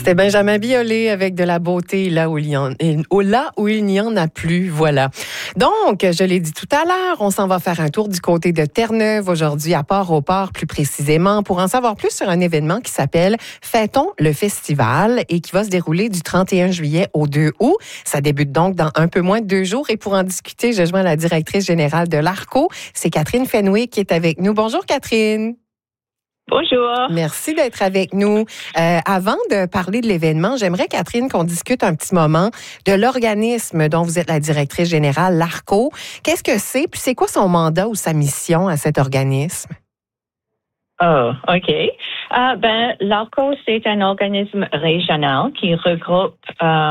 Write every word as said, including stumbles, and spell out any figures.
C'était Benjamin Biolay avec de la beauté là où il y en, là où il n'y en a plus. Voilà. Donc, je l'ai dit tout à l'heure, on s'en va faire un tour du côté de Terre-Neuve aujourd'hui, à Port-au-Port plus précisément, pour en savoir plus sur un événement qui s'appelle Fêtons le Festival et qui va se dérouler du trente et un juillet au deux août. Ça débute donc dans un peu moins de deux jours. Et pour en discuter, je joins la directrice générale de l'ARCO. C'est Catherine Fenwick qui est avec nous. Bonjour Catherine. Bonjour. Merci d'être avec nous. Euh, avant de parler de l'événement, j'aimerais, Catherine, qu'on discute un petit moment de l'organisme dont vous êtes la directrice générale, l'ARCO. Qu'est-ce que c'est? Puis c'est quoi son mandat ou sa mission à cet organisme? Oh, OK. Uh, ben, l'ARCO, c'est un organisme régional qui regroupe euh,